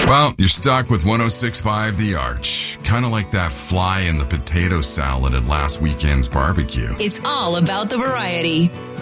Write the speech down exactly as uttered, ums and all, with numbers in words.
Well, you're stuck with one oh six point five The Arch. Kind of like that fly in the potato salad at last weekend's barbecue. It's all about the variety.